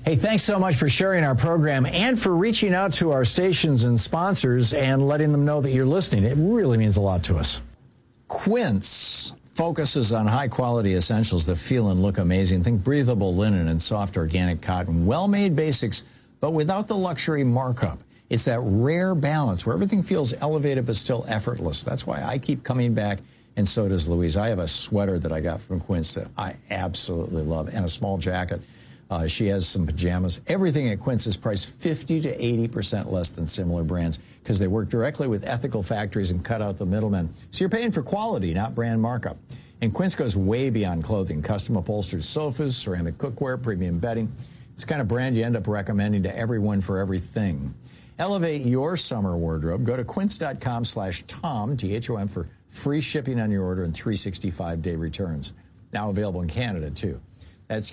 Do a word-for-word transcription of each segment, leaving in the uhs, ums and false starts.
Hey, thanks so much for sharing our program and for reaching out to our stations and sponsors and letting them know that you're listening. It really means a lot to us. Quince focuses on high-quality essentials that feel and look amazing. Think breathable linen and soft organic cotton. Well-made basics, but without the luxury markup. It's that rare balance where everything feels elevated but still effortless. That's why I keep coming back, and so does Louise. I have a sweater that I got from Quince that I absolutely love, and a small jacket. Uh, she has some pajamas. Everything at Quince is priced fifty to eighty percent less than similar brands because they work directly with ethical factories and cut out the middlemen. So you're paying for quality, not brand markup. And Quince goes way beyond clothing. Custom upholstered sofas, ceramic cookware, premium bedding. It's the kind of brand you end up recommending to everyone for everything. Elevate your summer wardrobe. Go to quince.com slash Tom, T H O M, for free shipping on your order and three hundred sixty-five day returns. Now available in Canada, too. That's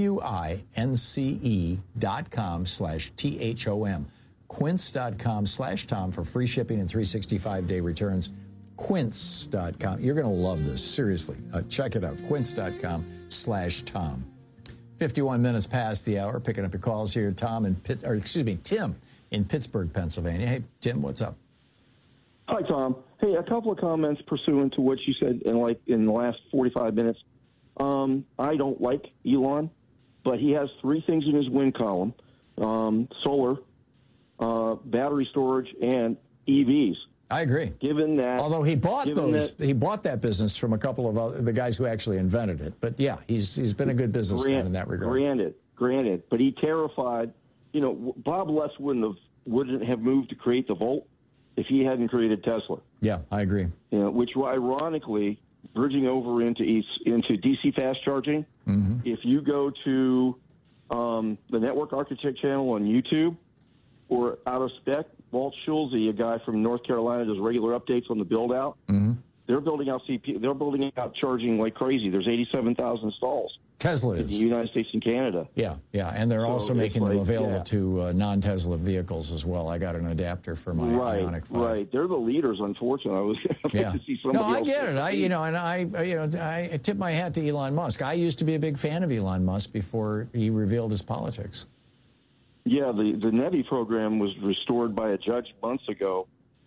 Q-U-I-N-C-E dot com slash T-H-O-M. Quince.com slash Tom for free shipping and three hundred sixty-five day returns. Quince dot com. You're going to love this. Seriously. Uh, check it out. Quince.com slash Tom. fifty-one minutes past the hour. Picking up your calls here. Tom in Pitt, or excuse me, Tim in Pittsburgh, Pennsylvania. Hey, Tim, what's up? Hi, Tom. Hey, a couple of comments pursuant to what you said in like in the last forty-five minutes. Um, I don't like Elon, but he has three things in his win column: um, solar, uh, battery storage, and E Vs. I agree. Given that, although he bought those, that, he bought that business from a couple of other, the guys who actually invented it. But yeah, he's he's been a good businessman grant, in that regard. Granted, granted, but he terrified. You know, Bob Lutz wouldn't have wouldn't have moved to create the Volt if he hadn't created Tesla. Yeah, I agree. You know, which ironically, bridging over into East, into D C fast charging. Mm-hmm. If you go to um, the Network Architect channel on YouTube or Out of Spec, Walt Schulze, a guy from North Carolina, does regular updates on the build out. Mm-hmm. They're building out C P. They're building out charging like crazy. There's eighty-seven thousand stalls. Tesla is in the United States and Canada. Yeah, yeah, and they're so also making like, them available yeah. to uh, non-Tesla vehicles as well. I got an adapter for my right, Ioniq five. Right, they're the leaders. Unfortunately, I was yeah. to see somebody No, I else get it. I, you know, and I, you know, I tip my hat to Elon Musk. I used to be a big fan of Elon Musk before he revealed his politics. Yeah, the the NEVI program was restored by a judge months ago.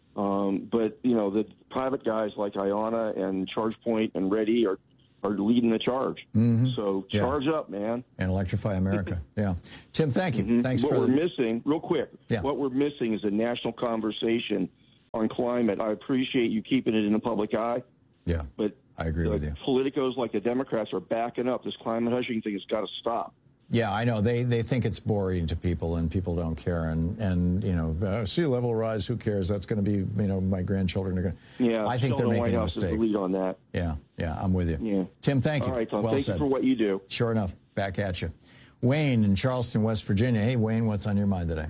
Um, but, you know, the private guys like Iona and ChargePoint and Ready are, are leading the charge. Mm-hmm. So charge yeah. up, man. And electrify America. yeah. Tim, thank you. Mm-hmm. Thanks what for we're the... missing, real quick, yeah. what we're missing is a national conversation on climate. I appreciate you keeping it in the public eye. Yeah, but I agree with you. Politicos like the Democrats are backing up. This climate hushing thing has got to stop. Yeah, I know. They they think it's boring to people, and people don't care. And, and you know, uh, sea level rise, who cares? That's going to be, you know, my grandchildren are going to... Yeah, I think they're making White a House mistake. Is the lead on that. Yeah, yeah, I'm with you. Yeah. Tim, thank you. All right, Tom. Well thank said. you for what you do. Sure enough. Back at you. Wayne in Charleston, West Virginia. Hey, Wayne, what's on your mind today?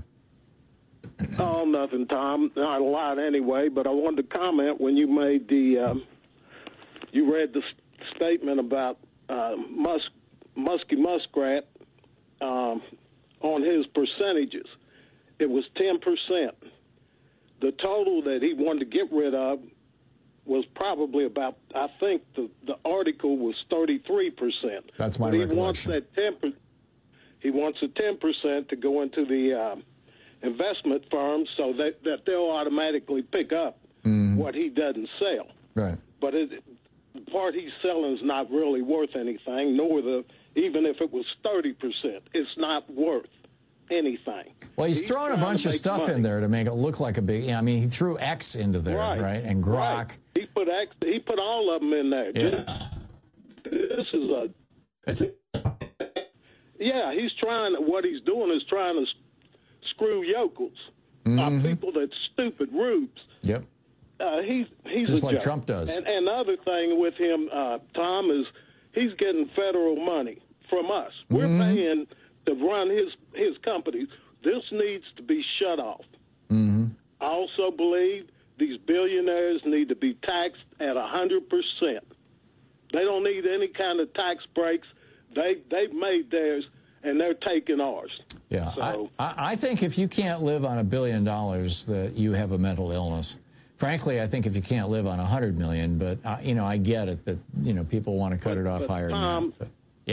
Oh, nothing, Tom. Not a lot anyway, but I wanted to comment when you made the... Um, you read the statement about uh, Musk, Muskie Muskrat um, on his percentages. It was ten percent. The total that he wanted to get rid of was probably about, I think the, the article was thirty-three percent. That's my but recollection. He wants that ten percent. He wants the ten percent to go into the uh, investment firms so that, that they'll automatically pick up mm-hmm. what he doesn't sell. Right. But it, the part he's selling is not really worth anything, nor the, even if it was thirty percent, it's not worth anything. Well, he's, he's throwing a bunch of stuff money. in there to make it look like a big, I mean, he threw X into there, right? right? And Grok. Right. He put X, he put all of them in there. Yeah. This is a... It's a yeah, he's trying, what he's doing is trying to screw yokels, mm-hmm. uh, people that's stupid rubes. Yep. Uh, he's he's just a like joke. Trump does. And, and the other thing with him, uh, Tom, is he's getting federal money from us. We're mm-hmm. paying to run his his company. This needs to be shut off. Mm-hmm. I also believe these billionaires need to be taxed at one hundred percent. They don't need any kind of tax breaks. They, they've made theirs, and they're taking ours. Yeah, so, I, I think if you can't live on a billion dollars, that you have a mental illness. Frankly, I think if you can't live on a hundred million, but uh, you know, I get it that you know people want to cut but, it off but higher Tom, than that. But, yeah,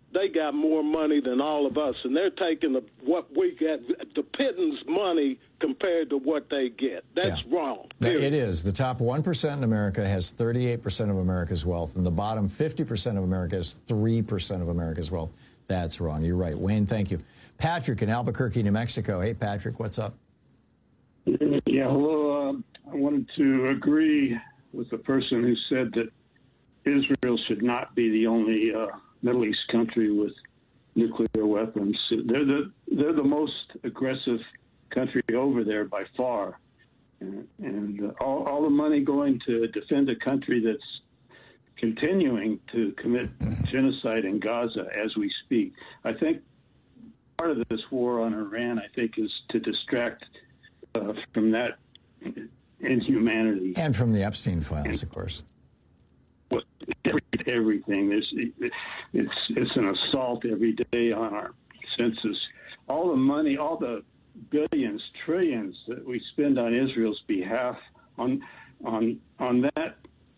they got more money than all of us, and they're taking the, what we get, the pittance money compared to what they get. That's yeah. wrong. Period. It is. The top one percent in America has thirty-eight percent of America's wealth, and the bottom fifty percent of America has three percent of America's wealth. That's wrong. You're right. Wayne, thank you. Patrick in Albuquerque, New Mexico. Hey, Patrick, what's up? Yeah, hello. Uh, I wanted to agree with the person who said that Israel should not be the only uh, Middle East country with nuclear weapons. They're the they're the most aggressive country over there by far, and, and uh, all, all the money going to defend a country that's continuing to commit genocide in Gaza as we speak. I think part of this war on Iran, I think, is to distract uh, from that inhumanity. And from the Epstein files, of course. Well, everything. It's, it's, it's an assault every day on our senses. All the money, all the billions, trillions that we spend on Israel's behalf, on on on that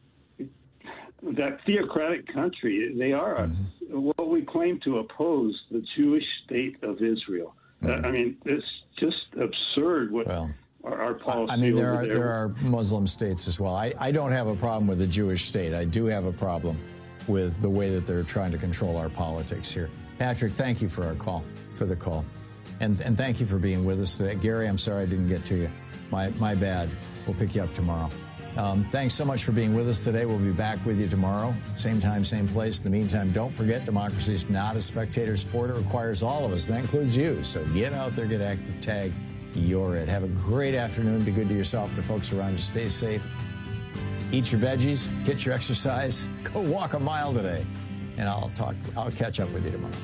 that theocratic country, they are mm-hmm. what we claim to oppose, the Jewish state of Israel. Mm-hmm. Uh, I mean, it's just absurd what well, our, our policy. I mean, there over are there. there are Muslim states as well. I, I don't have a problem with the Jewish state. I do have a problem with the way that they're trying to control our politics here. Patrick, thank you for our call, for the call. And and thank you for being with us today. Gary, I'm sorry I didn't get to you. My my bad. We'll pick you up tomorrow. Um, thanks so much for being with us today. We'll be back with you tomorrow. Same time, same place. In the meantime, don't forget, democracy is not a spectator sport. It requires all of us. That includes you. So get out there, get active, tag. You're it. Have a great afternoon. Be good to yourself and the folks around you. Stay safe. Eat your veggies. Get your exercise. Go walk a mile today. And I'll talk. I'll catch up with you tomorrow.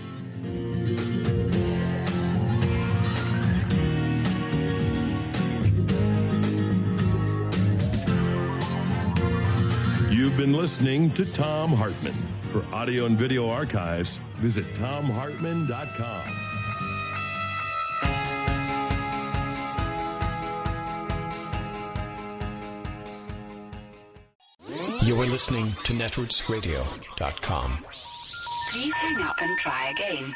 You've been listening to Thom Hartmann. For audio and video archives, visit thom hartmann dot com. You are listening to netroots radio dot com. Please hang up and try again.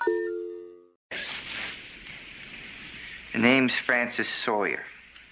The name's Francis Sawyer.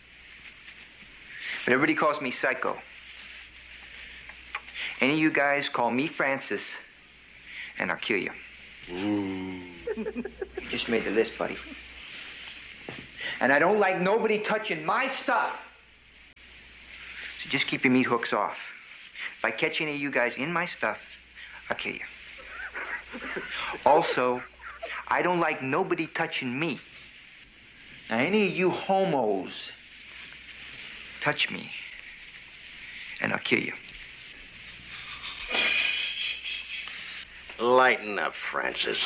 But everybody calls me Psycho. Any of you guys call me Francis, and I'll kill you. Ooh. You just made the list, buddy. And I don't like nobody touching my stuff. So just keep your meat hooks off. If I catch any of you guys in my stuff, I'll kill you. Also, I don't like nobody touching me. Now, any of you homos touch me, and I'll kill you. Lighten up, Francis.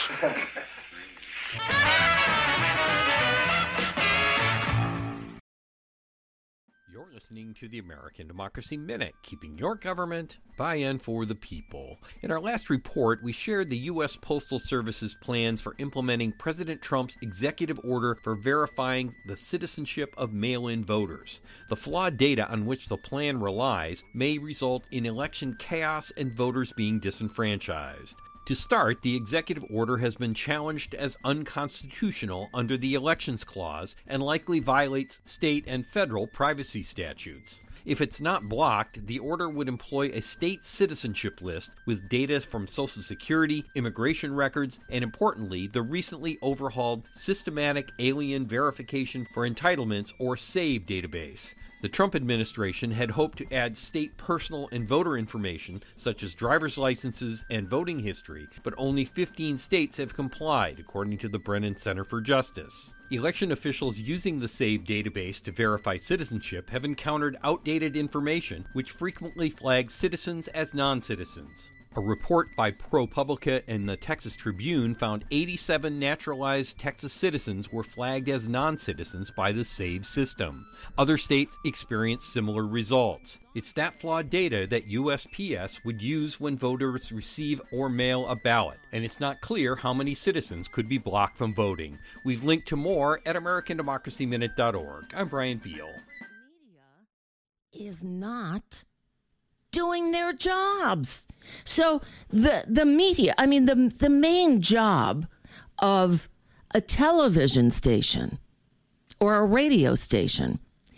You're listening to the American Democracy Minute, keeping your government by and for the people. In our last report, we shared the U S Postal Service's plans for implementing President Trump's executive order for verifying the citizenship of mail-in voters. The flawed data on which the plan relies may result in election chaos and voters being disenfranchised. To start, the executive order has been challenged as unconstitutional under the Elections Clause and likely violates state and federal privacy statutes. If it's not blocked, the order would employ a state citizenship list with data from Social Security, immigration records, and importantly, the recently overhauled Systematic Alien Verification for Entitlements, or SAVE database. The Trump administration had hoped to add state personal and voter information, such as driver's licenses and voting history, but only fifteen states have complied, according to the Brennan Center for Justice. Election officials using the SAVE database to verify citizenship have encountered outdated information, which frequently flags citizens as non-citizens. A report by ProPublica and the Texas Tribune found eighty-seven naturalized Texas citizens were flagged as non-citizens by the SAVE system. Other states experienced similar results. It's that flawed data that U S P S would use when voters receive or mail a ballot, and it's not clear how many citizens could be blocked from voting. We've linked to more at American Democracy Minute dot org. I'm Brian Beal. Media is not doing their jobs. So the the media, I mean, the the main job of a television station or a radio station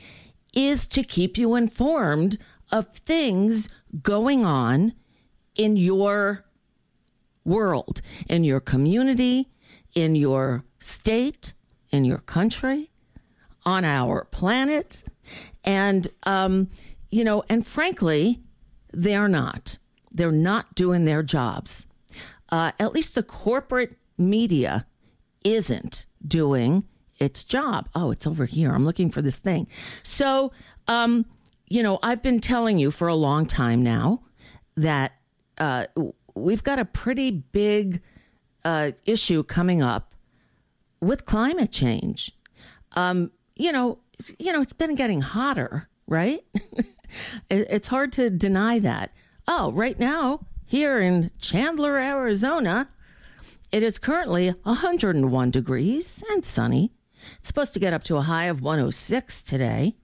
is to keep you informed of things going on in your world, in your community, in your state, in your country, on our planet. And, um, you know, and frankly, they're not. They're not doing their jobs. Uh, at least the corporate media isn't doing its job. Oh, it's over here. I'm looking for this thing. So, um, you know, I've been telling you for a long time now that uh, we've got a pretty big uh, issue coming up with climate change. Um, you know, you know, it's been getting hotter, right? It's hard to deny that. Oh, right now, here in Chandler, Arizona, it is currently one hundred one degrees and sunny. It's supposed to get up to a high of one oh six today.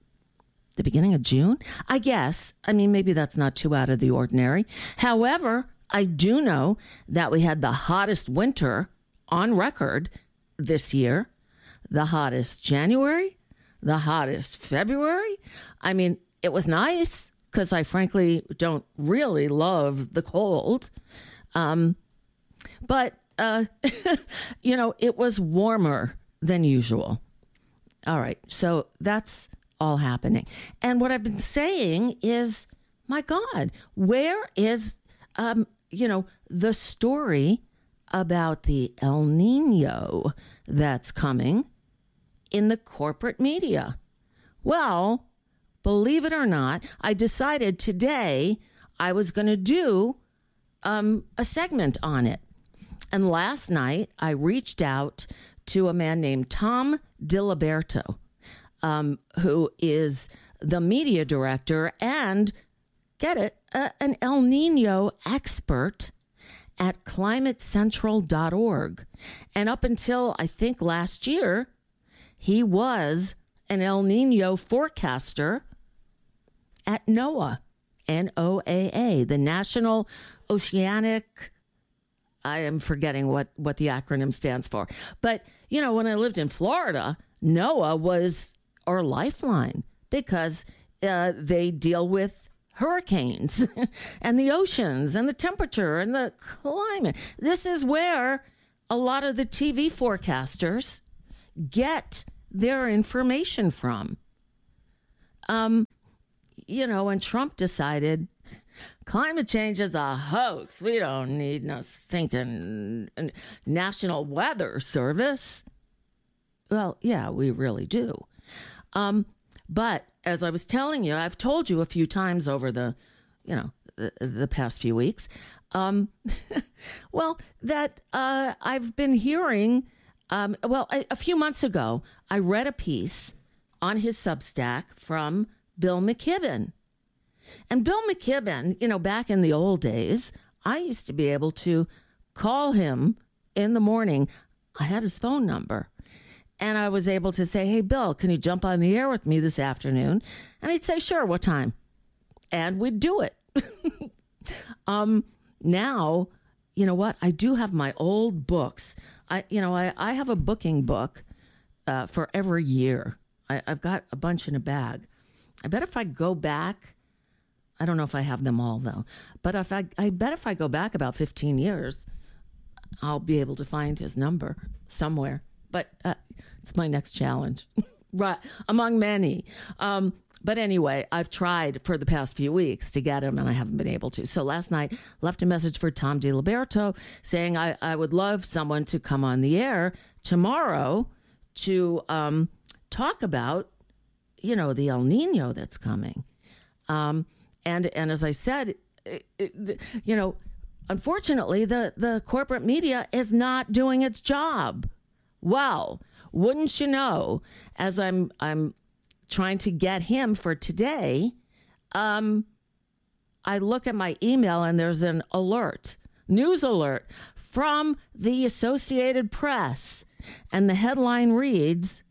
The beginning of June? I guess. I mean, maybe that's not too out of the ordinary. However, I do know that we had the hottest winter on record this year. The hottest January, the hottest February. I mean, it was nice because I frankly don't really love the cold. Um, but, uh, you know, it was warmer than usual. All right. So that's all happening. And what I've been saying is, my God, where is, um, you know, the story about the El Nino that's coming in the corporate media? Well, believe it or not, I decided today I was going to do um, a segment on it. And last night I reached out to a man named Tom DiLiberto, um, who is the media director and, get it, uh, an El Nino expert at climate central dot org. And up until, I think, last year, he was an El Nino forecaster at NOAA, N O A A, the National Oceanic, I am forgetting what, what the acronym stands for. But, you know, when I lived in Florida, NOAA was our lifeline because uh, they deal with hurricanes and the oceans and the temperature and the climate. This is where a lot of the T V forecasters get their information from. Um, you know, when Trump decided climate change is a hoax, we don't need no stinking National Weather Service. Well, yeah, we really do. Um, but as I was telling you, I've told you a few times over the, you know, the, the past few weeks, um, well, that uh, I've been hearing, um, well, a, a few months ago, I read a piece on his Substack from Bill McKibben. And Bill McKibben, you know, back in the old days, I used to be able to call him in the morning. I had his phone number. And I was able to say, hey, Bill, can you jump on the air with me this afternoon? And he'd say, sure, what time? And we'd do it. um, now, you know what? I do have my old books. I, you know, I, I have a booking book uh, for every year. I, I've got a bunch in a bag. I bet if I go back, I don't know if I have them all, though. But if I, I bet if I go back about fifteen years, I'll be able to find his number somewhere. But uh, it's my next challenge, right? Among many. Um, but anyway, I've tried for the past few weeks to get him, and I haven't been able to. So last night, left a message for Tom DiLiberto saying I, I would love someone to come on the air tomorrow to um, talk about, you know, the El Nino that's coming. Um, and and as I said, it, it, you know, unfortunately, the, the corporate media is not doing its job. Well, wouldn't you know, as I'm I'm trying to get him for today, um, I look at my email and there's an alert, news alert from the Associated Press. And the headline reads,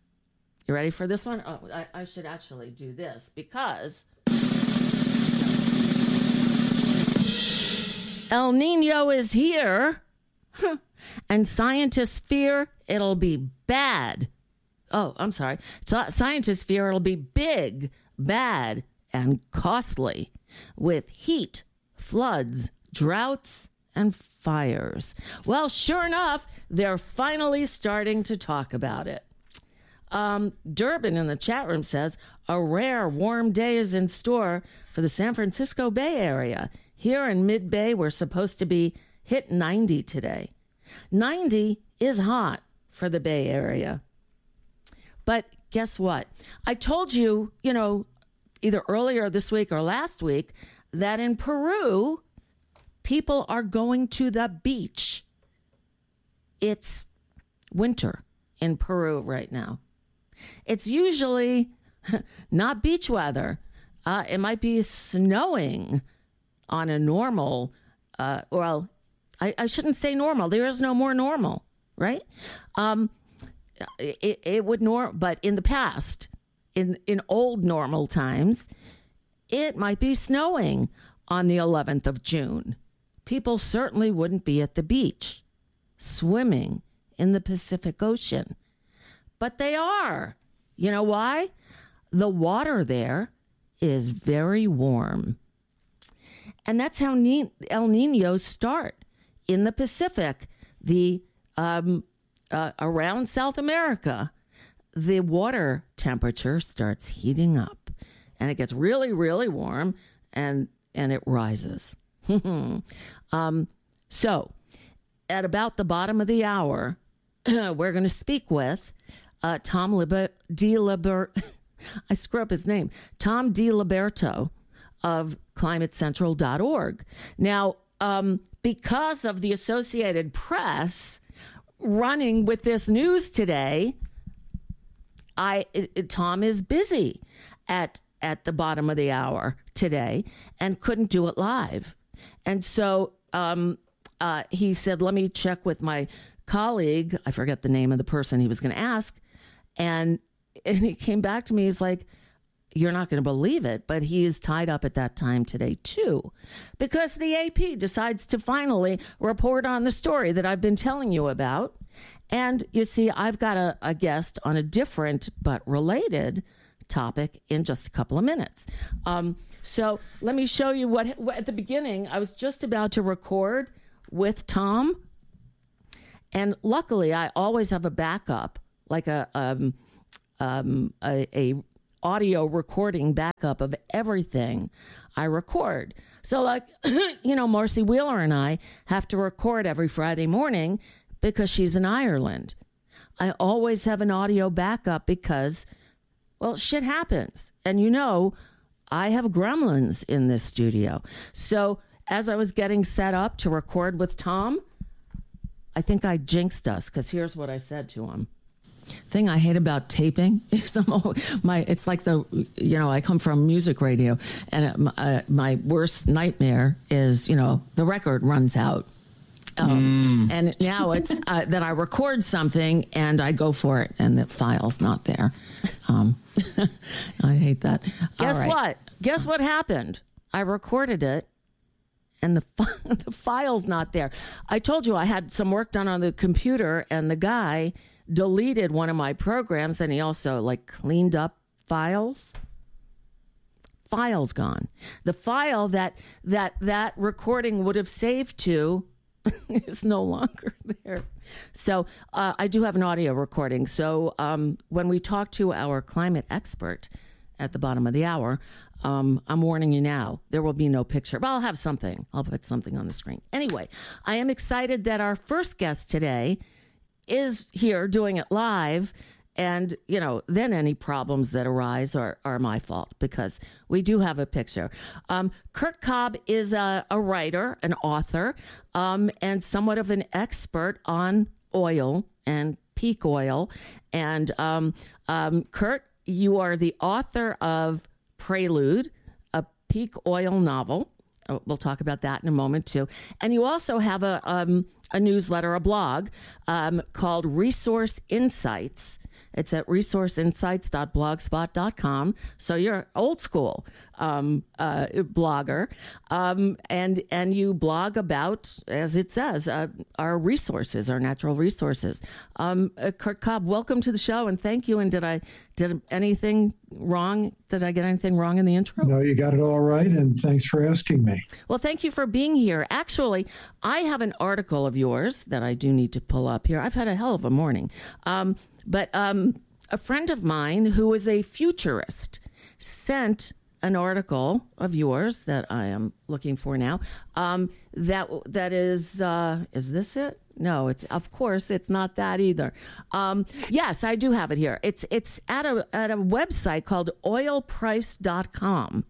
you ready for this one? Oh, I, I should actually do this because El Nino is here, and scientists fear it'll be bad. Oh, I'm sorry. So, scientists fear it'll be big, bad, and costly, with heat, floods, droughts, and fires. Well, sure enough, they're finally starting to talk about it. Um, Durbin in the chat room says, a rare warm day is in store for the San Francisco Bay Area. Here in mid-Bay, we're supposed to be hit ninety today. ninety is hot for the Bay Area. But guess what? I told you, you know, either earlier this week or last week, that in Peru, people are going to the beach. It's winter in Peru right now. It's usually not beach weather. Uh, it might be snowing on a normal, uh, well, I, I shouldn't say normal. There is no more normal, right? Um, it, it would nor, but in the past, in, in old normal times, it might be snowing on the eleventh of June. People certainly wouldn't be at the beach swimming in the Pacific Ocean. But they are. You know why? The water there is very warm. And that's how El Niños start in the Pacific. The um, uh, around South America, the water temperature starts heating up. And it gets really, really warm, and, and it rises. um, so, at about the bottom of the hour, we're going to speak with uh, Tom Liber- DiLiber- I screw up his name. Tom DiLiberto of climate central dot org. Now, um, because of the Associated Press running with this news today, I it, it, Tom is busy at at the bottom of the hour today and couldn't do it live. And so um, uh, he said, let me check with my colleague. I forget the name of the person he was going to ask. And, and he came back to me. He's like, you're not going to believe it, but he is tied up at that time today, too, because the A P decides to finally report on the story that I've been telling you about. And you see, I've got a, a guest on a different but related topic in just a couple of minutes. Um, so let me show you what, what at the beginning, I was just about to record with Tom. And luckily, I always have a backup, like a um, um, a, a audio recording backup of everything I record. So like, you know, Marcy Wheeler and I have to record every Friday morning because she's in Ireland. I always have an audio backup because, well, shit happens. And you know, I have gremlins in this studio. So as I was getting set up to record with Tom, I think I jinxed us because here's what I said to him. Thing I hate about taping is I'm always, my it's like the you know I come from music radio, and it, uh, my worst nightmare is you know the record runs out, um, mm. and now it's uh, that I record something and I go for it and the file's not there. Um, I hate that. Guess right. what? Guess what happened? I recorded it. And the fi- the file's not there. I told you I had some work done on the computer, and the guy deleted one of my programs, and he also like cleaned up files. File's gone. The file that that that recording would have saved to is no longer there. So uh, I do have an audio recording. So um, when we talk to our climate expert at the bottom of the hour, Um, I'm warning you now, there will be no picture. But I'll have something. I'll put something on the screen. Anyway, I am excited that our first guest today is here doing it live. And, you know, then any problems that arise are, are my fault because we do have a picture. Um, Kurt Cobb is a, a writer, an author, um, and somewhat of an expert on oil and peak oil. And um, um, Kurt, you are the author of Prelude, a peak oil novel. We'll talk about that in a moment, too. And you also have a um, a newsletter, a blog um, called Resource Insights. It's at resource insights dot blogspot dot com. So you're old school. um, uh, blogger, um, and and you blog about, as it says, uh, our resources, our natural resources. Um, uh, Kurt Cobb, welcome to the show, and thank you. And did I did anything wrong? Did I get anything wrong in the intro? No, you got it all right, and thanks for asking me. Well, thank you for being here. Actually, I have an article of yours that I do need to pull up here. I've had a hell of a morning, um, but um, a friend of mine who is a futurist sent an article of yours that I am looking for now. Um, that that is uh, is this it? No, it's of course it's not that either. Um, yes, I do have it here. It's it's at a at a website called oil price dot com.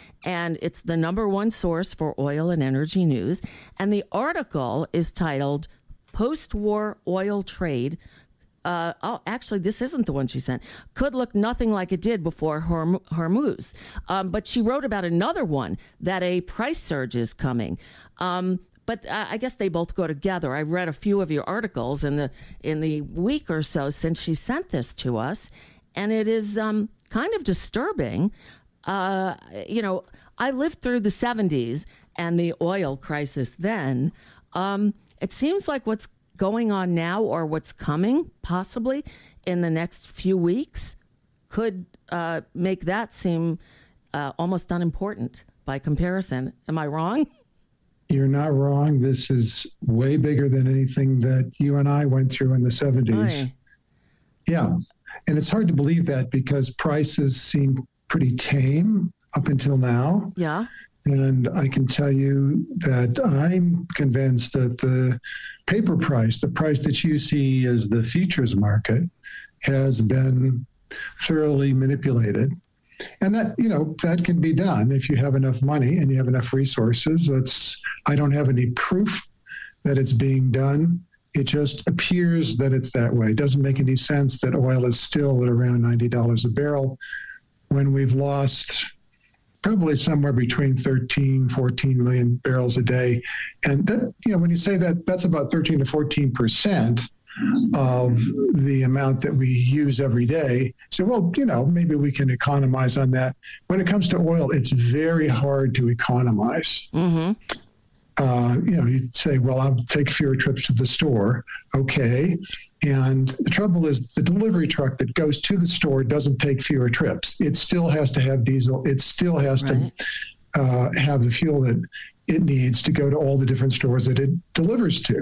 And it's the number one source for oil and energy news. And the article is titled "Post-War Oil Trade." Uh, oh, actually, this isn't the one she sent. Could look nothing like it did before Horm- Hormuz. Um, but she wrote about another one, that a price surge is coming. Um, but uh, I guess they both go together. I've read a few of your articles in the in the week or so since she sent this to us, and it is um, kind of disturbing. Uh, you know, I lived through the seventies and the oil crisis then. Um, it seems like what's going on now, or what's coming possibly in the next few weeks, could uh, make that seem uh, almost unimportant by comparison. Am I wrong? You're not wrong. This is way bigger than anything that you and I went through in the seventies. Aye. Yeah. And it's hard to believe that because prices seem pretty tame up until now. Yeah. And I can tell you that I'm convinced that the paper price, the price that you see as the futures market, has been thoroughly manipulated. And that, you know, that can be done if you have enough money and you have enough resources. That's, I don't have any proof that it's being done. It just appears that it's that way. It doesn't make any sense that oil is still at around ninety dollars a barrel when we've lost probably somewhere between thirteen, fourteen million barrels a day. And that, you know, when you say that, that's about thirteen to fourteen percent of the amount that we use every day. So, well, you know, maybe we can economize on that. When it comes to oil, it's very hard to economize. Mm-hmm. Uh, you know, you say, well, I'll take fewer trips to the store. Okay. And the trouble is the delivery truck that goes to the store doesn't take fewer trips. It still has to have diesel. It still has right. to uh, have the fuel that it needs to go to all the different stores that it delivers to.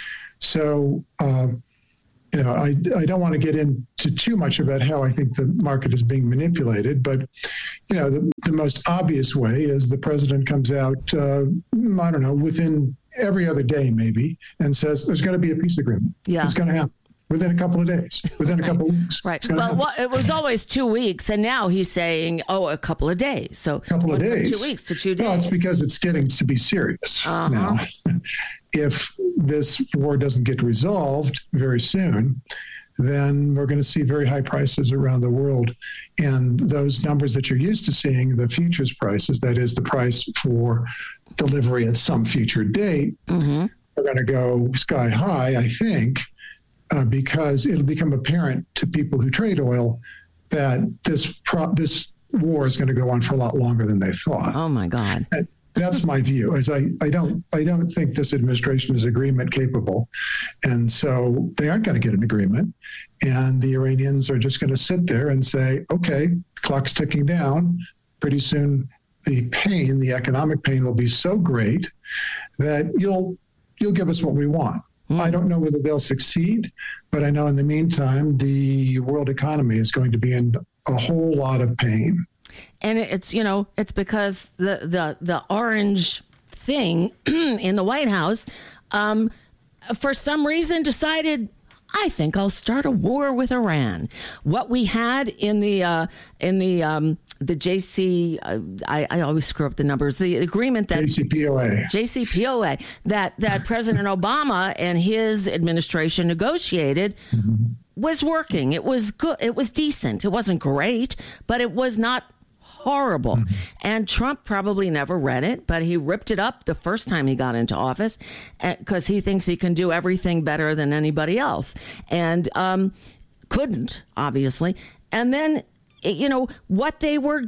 So, uh, you know, I, I don't want to get into too much about how I think the market is being manipulated, but, you know, the, the most obvious way is the president comes out, uh, I don't know, within every other day maybe, and says there's going to be a peace agreement. Yeah. It's going to happen. Within a couple of days, within a couple of weeks. Right. Well, well, it was always two weeks, and now he's saying, oh, a couple of days. So a couple of days. Two weeks to two days. Well, it's because it's getting to be serious uh-huh. now. If this war doesn't get resolved very soon, then we're going to see very high prices around the world. And those numbers that you're used to seeing, the futures prices, that is the price for delivery at some future date, mm-hmm. are going to go sky high, I think. Uh, because it'll become apparent to people who trade oil that this pro- this war is going to go on for a lot longer than they thought. Oh my God! And that's my view. As I, I don't I don't think this administration is agreement capable, and so they aren't going to get an agreement, and the Iranians are just going to sit there and say, okay, the clock's ticking down. Pretty soon, the pain, the economic pain, will be so great that you'll you'll give us what we want. I don't know whether they'll succeed, but I know in the meantime, the world economy is going to be in a whole lot of pain. And it's, you know, it's because the, the, the orange thing in the White House, um, for some reason decided, I think I'll start a war with Iran. What we had in the uh, in the um, the J C, uh, I, I always screw up the numbers. The agreement that J C P O A, J C P O A, that that President Obama and his administration negotiated. Mm-hmm. Was working. It was good. It was decent. It wasn't great, but it was not horrible. Mm-hmm. And Trump probably never read it, but he ripped it up the first time he got into office because he thinks he can do everything better than anybody else, and um, couldn't, obviously. And then, you know, what they were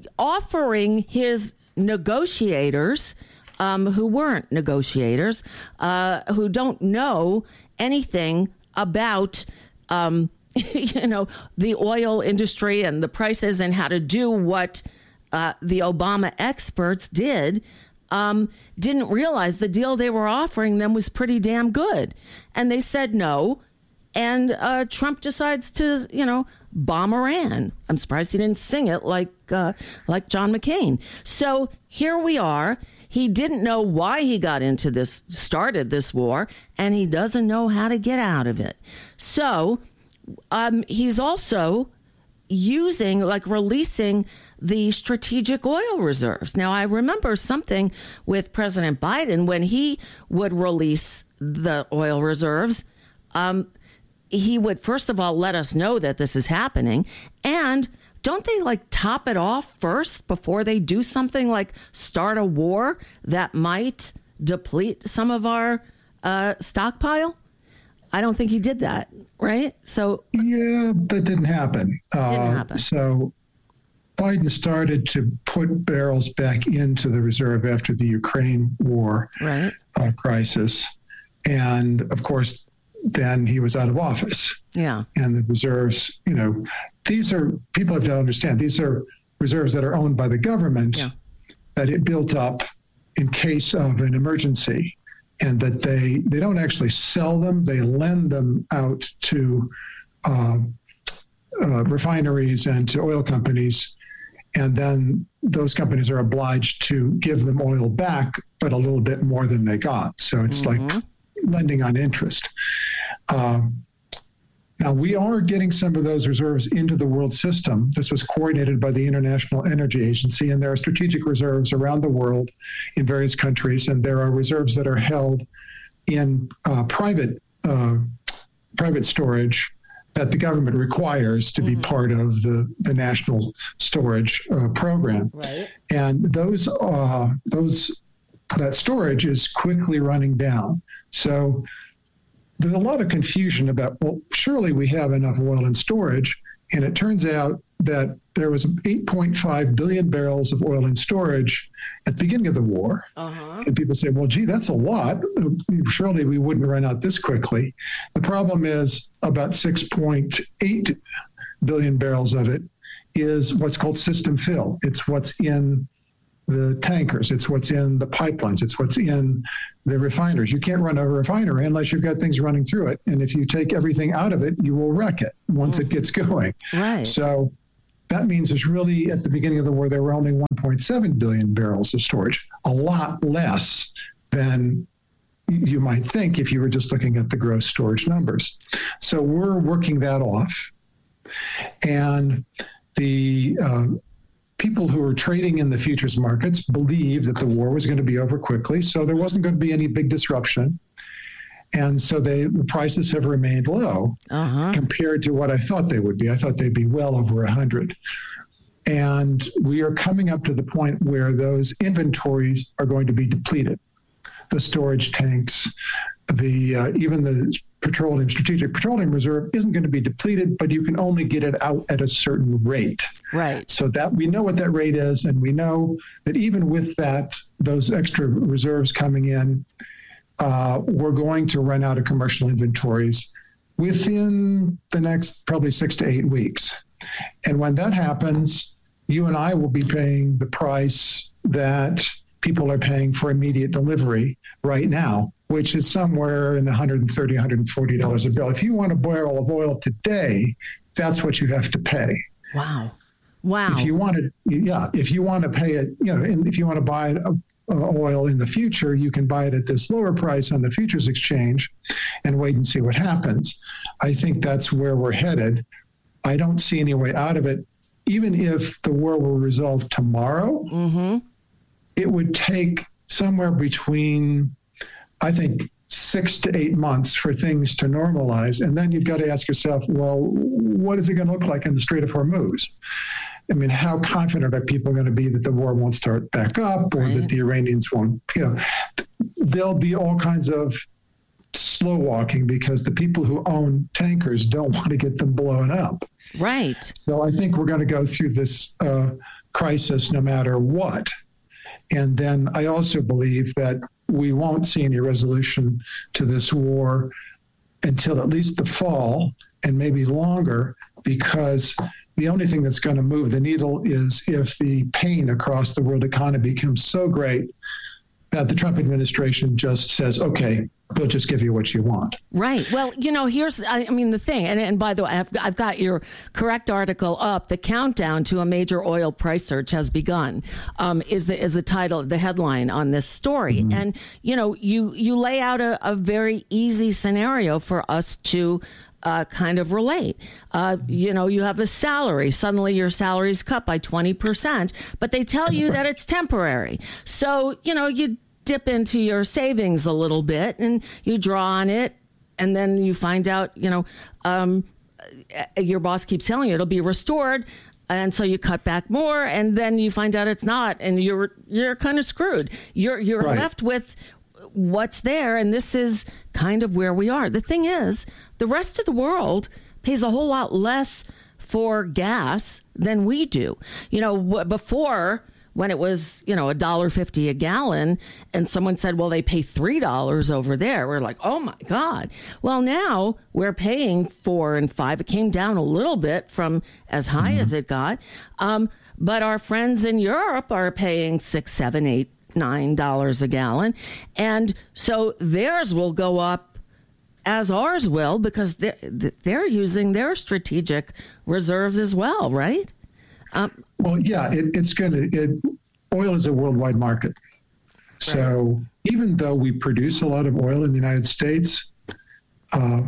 offering his negotiators, um, who weren't negotiators, uh, who don't know anything about, um, you know, the oil industry and the prices and how to do what uh, the Obama experts did, um, didn't realize the deal they were offering them was pretty damn good. And they said no. And uh, Trump decides to, you know, bomb Iran. I'm surprised he didn't sing it like uh, like John McCain. So here we are. He didn't know why he got into this, started this war, and he doesn't know how to get out of it. So um, he's also using, like releasing the strategic oil reserves. Now, I remember something with President Biden when he would release the oil reserves. Um, he would, first of all, let us know that this is happening. And don't they like top it off first before they do something like start a war that might deplete some of our uh, stockpile? I don't think he did that, right? So yeah, that didn't happen. Didn't uh, happen. So Biden started to put barrels back into the reserve after the Ukraine war right. uh, crisis. And of course, then he was out of office. Yeah. And the reserves, you know, these are, people have to understand, these are reserves that are owned by the government yeah. that it built up in case of an emergency, and that they, they don't actually sell them, they lend them out to uh, uh, refineries and to oil companies. And then those companies are obliged to give them oil back, but a little bit more than they got. So it's mm-hmm. like lending on interest. Um, now, we are getting some of those reserves into the world system. This was coordinated by the International Energy Agency, and there are strategic reserves around the world in various countries, and there are reserves that are held in uh, private uh, private storage that the government requires to mm-hmm. be part of the, the national storage uh, program. Right. And those uh, those that storage is quickly running down. So there's a lot of confusion about, well, surely we have enough oil in storage. And it turns out that there was eight point five billion barrels of oil in storage at the beginning of the war. Uh-huh. And people say, well, gee, that's a lot. Surely we wouldn't run out this quickly. The problem is about six point eight billion barrels of it is what's called system fill. It's what's in the tankers. It's what's in the pipelines. It's what's in the refiners. You can't run a refinery unless you've got things running through it. And if you take everything out of it, you will wreck it once mm. it gets going. Right. So that means there's really, at the beginning of the war, there were only one point seven billion barrels of storage, a lot less than you might think if you were just looking at the gross storage numbers. So we're working that off. And the uh, people who were trading in the futures markets believed that the war was going to be over quickly, so there wasn't going to be any big disruption. And so they, the prices have remained low uh-huh. compared to what I thought they would be. I thought they'd be well over one hundred. And we are coming up to the point where those inventories are going to be depleted. The storage tanks, the uh, even the petroleum, strategic petroleum reserve isn't going to be depleted, but you can only get it out at a certain rate. Right. So that we know what that rate is, and we know that even with that, those extra reserves coming in, uh, we're going to run out of commercial inventories within the next probably six to eight weeks. And when that happens, you and I will be paying the price that people are paying for immediate delivery right now, which is somewhere in one hundred thirty dollars, one hundred forty dollars a barrel. If you want a barrel of oil today, that's what you have to pay. Wow. Wow. If you want to, yeah, if you want to pay it, you know, and if you want to buy uh, oil in the future, you can buy it at this lower price on the futures exchange and wait and see what happens. I think that's where we're headed. I don't see any way out of it. Even if the war were resolved tomorrow, mm-hmm. it would take somewhere between, I think, six to eight months for things to normalize. And then you've got to ask yourself, well, what is it going to look like in the Strait of Hormuz? I mean, how confident are people going to be that the war won't start back up, or right. that the Iranians won't, you know, there'll be all kinds of slow walking because the people who own tankers don't want to get them blown up. Right. So I think we're going to go through this uh, crisis no matter what. And then I also believe that we won't see any resolution to this war until at least the fall, and maybe longer, because the only thing that's going to move the needle is if the pain across the world economy becomes so great that the Trump administration just says, okay, we'll just give you what you want. Right. Well, you know, here's, I, I mean, the thing, and, and by the way, I've, I've got your correct article up. The countdown to a major oil price surge has begun, um, is the is the title, the headline on this story. Mm-hmm. And, you know, you, you lay out a, a very easy scenario for us to Uh, kind of relate. Uh, you know, you have a salary. Suddenly your salary is cut by twenty percent, but they tell you that it's temporary. So, you know, you dip into your savings a little bit and you draw on it. And then you find out, you know, um, your boss keeps telling you it'll be restored. And so you cut back more, and then you find out it's not, and you're you're kind of screwed. You're you're right. left with what's there, and this is kind of where we are. The thing is, the rest of the world pays a whole lot less for gas than we do. You know, before, when it was, you know, a dollar fifty a gallon, and someone said, well, they pay three dollars over there, we're like, oh my God. Well, now we're paying four and five. It came down a little bit from as high mm-hmm. as it got. Um, but our friends in Europe are paying six, seven, eight, nine dollars a gallon. And so theirs will go up as ours will, because they're, they're using their strategic reserves as well, right? Um, well, yeah, it, it's going to, it, oil is a worldwide market. Right. So even though we produce a lot of oil in the United States, uh,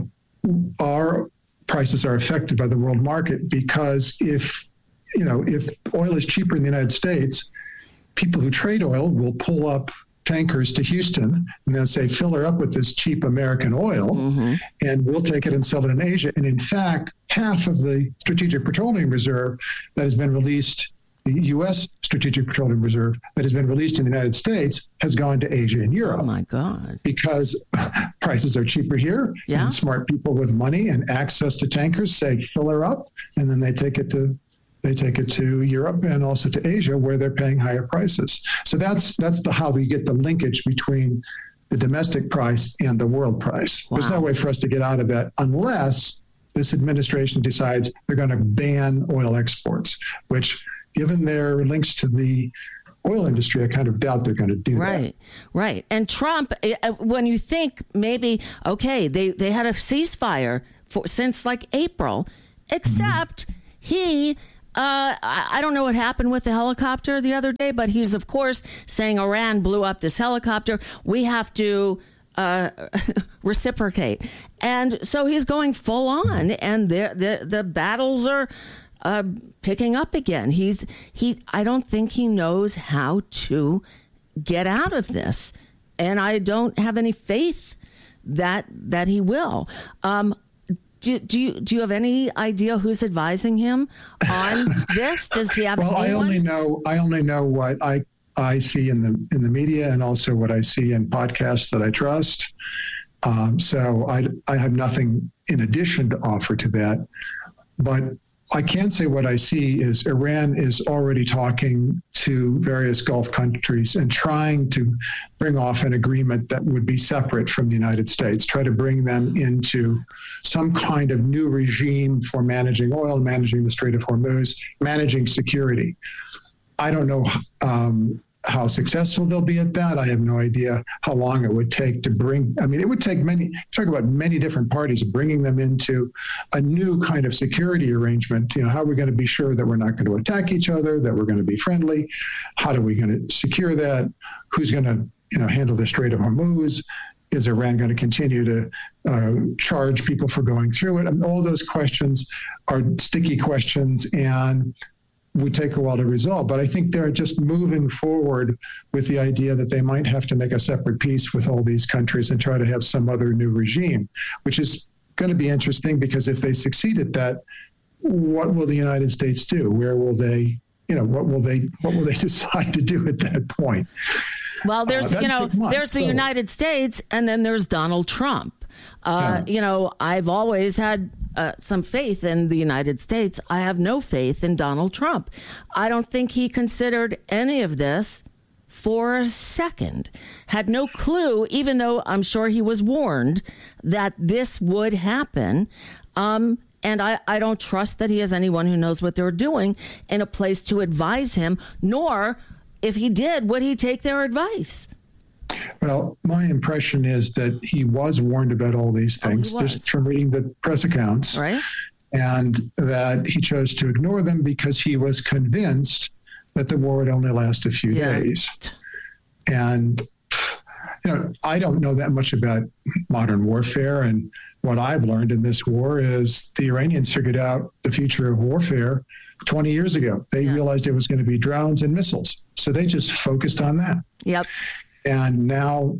our prices are affected by the world market, because if, you know, if oil is cheaper in the United States, people who trade oil will pull up tankers to Houston and they'll say, fill her up with this cheap American oil, mm-hmm. and we'll take it and sell it in Asia. And in fact, half of the Strategic Petroleum Reserve that has been released, the U S Strategic Petroleum Reserve that has been released in the United States, has gone to Asia and Europe. Oh my God. Because prices are cheaper here, yeah. and smart people with money and access to tankers say, fill her up, and then they take it to They take it to Europe and also to Asia, where they're paying higher prices. So that's that's the how we get the linkage between the domestic price and the world price. Wow. There's no way for us to get out of that unless this administration decides they're going to ban oil exports, which, given their links to the oil industry, I kind of doubt they're going to do right, that. Right, right. And Trump, when you think maybe, okay, they, they had a ceasefire for, since like April, except mm-hmm. he... Uh, I don't know what happened with the helicopter the other day, but he's, of course, saying Iran blew up this helicopter. We have to uh, reciprocate. And so he's going full on, and the the, the battles are uh, picking up again. He's he. I don't think he knows how to get out of this, and I don't have any faith that that he will. Um, Do, do you do you have any idea who's advising him on this? Does he have? Well, anyone? I only know I only know what I I see in the in the media, and also what I see in podcasts that I trust. Um, so I I have nothing in addition to offer to that, but I can say what I see is Iran is already talking to various Gulf countries and trying to bring off an agreement that would be separate from the United States, try to bring them into some kind of new regime for managing oil, managing the Strait of Hormuz, managing security. I don't know um, how successful they'll be at that. I have no idea how long it would take to bring, I mean, it would take many, talk about many different parties, bringing them into a new kind of security arrangement. You know, how are we going to be sure that we're not going to attack each other, that we're going to be friendly? How are we going to secure that? Who's going to, you know, handle the Strait of Hormuz? Is Iran going to continue to uh, charge people for going through it? And all those questions are sticky questions and would take a while to resolve. But I think they're just moving forward with the idea that they might have to make a separate peace with all these countries and try to have some other new regime, which is going to be interesting, because if they succeed at that, what will the United States do? Where will they, you know, what will they, what will they decide to do at that point? Well, there's, uh, you know, months, there's the so. United States, and then there's Donald Trump. Uh, yeah. You know, I've always had uh, some faith in the United States. I have no faith in Donald Trump. I don't think he considered any of this for a second. Had no clue, even though I'm sure he was warned that this would happen. Um, and I, I don't trust that he has anyone who knows what they're doing in a place to advise him, nor, if he did, would he take their advice? Well, my impression is that he was warned about all these things oh, just from reading the press accounts. Right. And that he chose to ignore them because he was convinced that the war would only last a few yeah. days. And, you know, I don't know that much about modern warfare. And what I've learned in this war is the Iranians figured out the future of warfare twenty years ago. They yeah. realized it was going to be drones and missiles. So they just focused on that. Yep. And now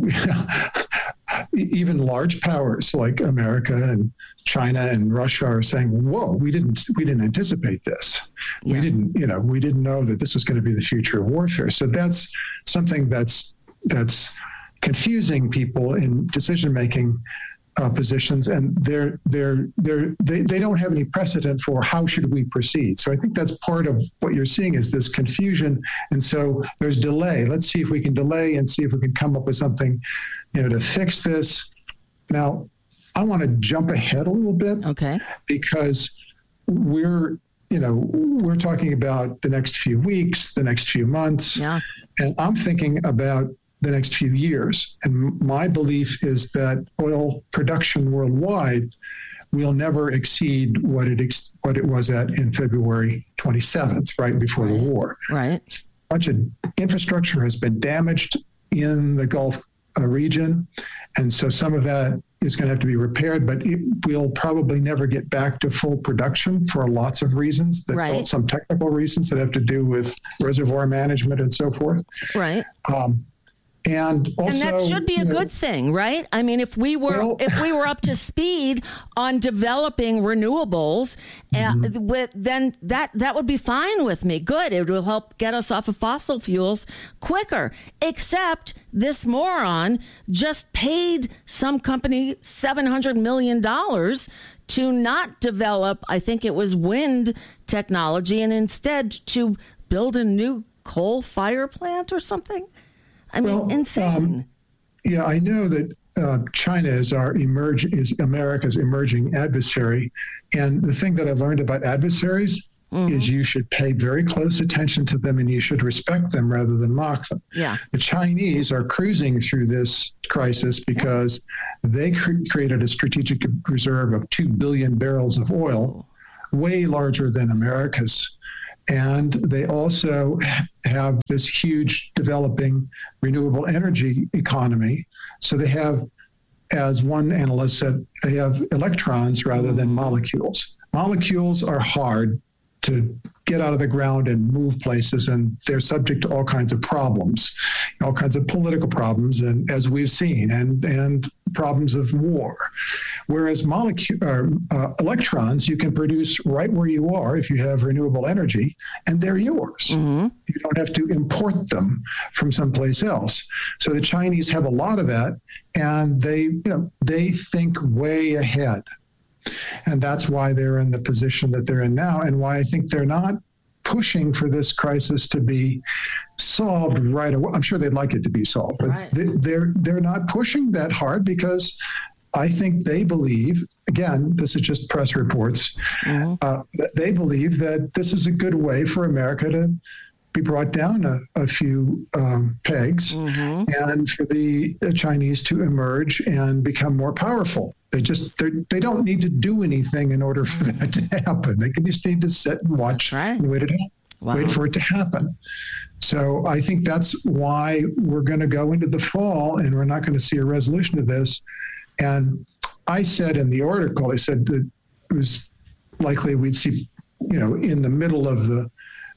even large powers like America and China and Russia are saying, whoa, we didn't we didn't anticipate this. Yeah. We didn't, you know, we didn't know that this was going to be the future of warfare. So that's something that's that's confusing people in decision-making uh, positions, and they're they're they're they, they don't have any precedent for how should we proceed. So I think that's part of what you're seeing is this confusion, and so there's delay. Let's see if we can delay and see if we can come up with something, you know, to fix this. Now, I want to jump ahead a little bit, okay, because we're you know we're talking about the next few weeks, the next few months, yeah, and I'm thinking about the next few years. And my belief is that oil production worldwide will never exceed what it ex- what it was at in February twenty-seventh, right before right. the war. Right. A bunch of infrastructure has been damaged in the Gulf uh, region, and so some of that is going to have to be repaired, but it will probably never get back to full production for lots of reasons, that, right. some technical reasons that have to do with reservoir management and so forth. Right. Um, And, also, and that should be a you know, good thing, right? I mean, if we were well, if we were up to speed on developing renewables, mm-hmm. uh, with, then that that would be fine with me. Good, it will help get us off of fossil fuels quicker. Except this moron just paid some company seven hundred million dollars to not develop, I think it was wind technology, and instead to build a new coal fire plant or something. I mean, well, insane. Um, yeah, I know that uh, China is our emerge is America's emerging adversary, and the thing that I've learned about adversaries mm-hmm. is you should pay very close attention to them and you should respect them rather than mock them. Yeah, the Chinese are cruising through this crisis because they cre- created a strategic reserve of two billion barrels of oil, way larger than America's. And they also have this huge developing renewable energy economy. So they have, as one analyst said, they have electrons rather than molecules. Molecules are hard to get out of the ground and move places, and they're subject to all kinds of problems, all kinds of political problems, and as we've seen, and and problems of war. Whereas molecule uh, uh, electrons, you can produce right where you are if you have renewable energy, and they're yours. Mm-hmm. You don't have to import them from someplace else. So the Chinese have a lot of that, and they, you know, they think way ahead. And that's why they're in the position that they're in now, and why I think they're not pushing for this crisis to be solved right away. I'm sure they'd like it to be solved, but right. they, they're they're not pushing that hard because I think they believe, again, this is just press reports, mm-hmm. uh, they believe that this is a good way for America to be brought down a, a few um, pegs mm-hmm. and for the uh, Chinese to emerge and become more powerful. They just they don't need to do anything in order for that to happen. They can just need to sit and watch right. and wait, it, wow. wait for it to happen. So I think that's why we're going to go into the fall and we're not going to see a resolution to this. And I said in the article, I said that it was likely we'd see, you know, in the middle of the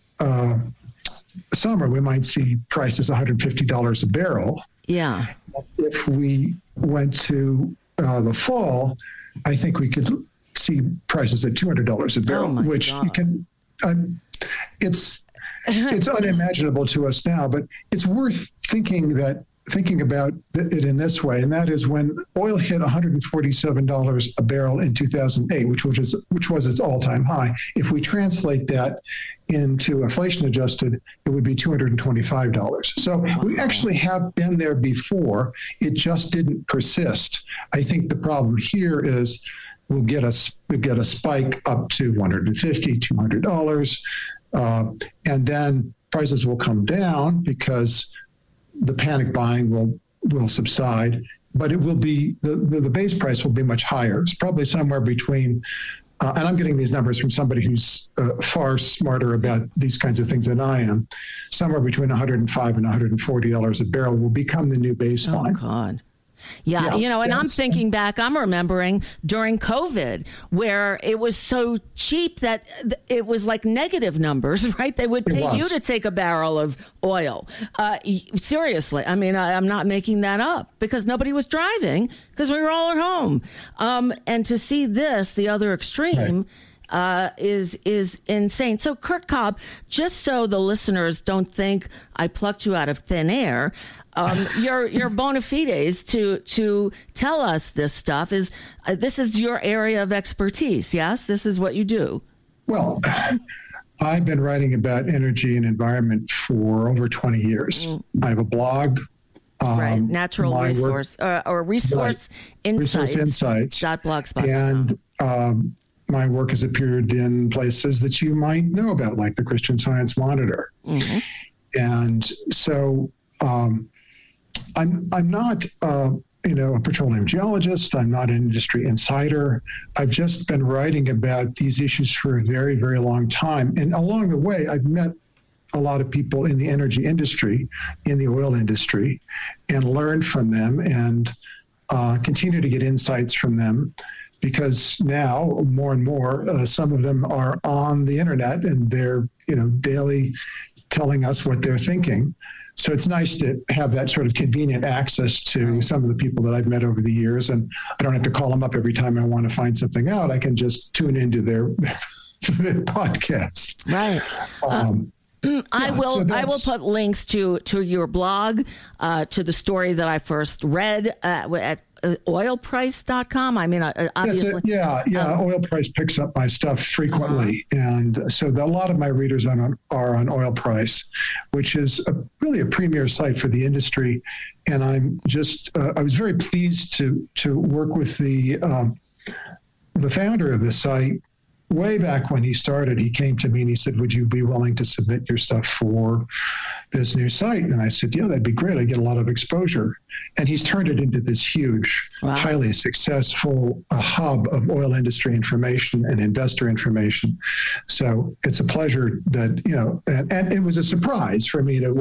uh, summer, we might see prices one hundred fifty dollars a barrel. Yeah. If we went to uh, the fall, I think we could see prices at two hundred dollars a barrel, oh which God. you can, um, it's, it's unimaginable to us now, but it's worth thinking that thinking about it in this way, and that is when oil hit one hundred forty-seven dollars a barrel in two thousand eight, which was which was its all-time high. If we translate that into inflation adjusted, it would be two hundred twenty-five dollars. So wow. we actually have been there before. It just didn't persist. I think the problem here is we'll get a, we'll get a spike up to one hundred fifty dollars, two hundred dollars, uh, and then prices will come down because the panic buying will will subside, but it will be, the, the, the base price will be much higher. It's probably somewhere between, uh, and I'm getting these numbers from somebody who's uh, far smarter about these kinds of things than I am, somewhere between one hundred five dollars and one hundred forty dollars a barrel will become the new baseline. Oh, God. Yeah, yeah, you know, and yes. I'm thinking back, I'm remembering during COVID where it was so cheap that it was like negative numbers, right? They would pay you to take a barrel of oil. Uh, seriously, I mean, I, I'm not making that up because nobody was driving because we were all at home. Um, and to see this, the other extreme, right. Uh, is is insane. So, Kurt Cobb, just so the listeners don't think I plucked you out of thin air, um, your your bona fides to to tell us this stuff is uh, this is your area of expertise. Yes, this is what you do. Well, I've been writing about energy and environment for over twenty years. Mm. I have a blog. Um, right, natural resource work, uh, or resource right. insights. Resource insights. Dot blogspot. And um, my work has appeared in places that you might know about, like the Christian Science Monitor. Mm-hmm. And so um, I'm I'm not uh, you know a petroleum geologist. I'm not an industry insider. I've just been writing about these issues for a very, very long time. And along the way, I've met a lot of people in the energy industry, in the oil industry, and learned from them and uh, continue to get insights from them. Because now more and more, uh, some of them are on the internet and they're, you know, daily telling us what they're thinking. So it's nice to have that sort of convenient access to some of the people that I've met over the years. And I don't have to call them up every time I want to find something out. I can just tune into their, their, their podcast. Right. Um, uh, I yeah, will. so I will put links to to your blog, uh, to the story that I first read uh, at uh, oil price dot com. I mean, uh, obviously, yeah, yeah. Um, Oil Price picks up my stuff frequently, uh-huh. and so the, a lot of my readers are on, are on Oil Price, which is a, really a premier site for the industry. And I'm just, uh, I was very pleased to to work with the um, the founder of this site. Way back when he started, he came to me and he said, would you be willing to submit your stuff for this new site? And I said, yeah, that'd be great. I get a lot of exposure. And he's turned it into this huge, wow. highly successful uh, hub of oil industry information and investor information. So it's a pleasure that, you know, and, and it was a surprise for me to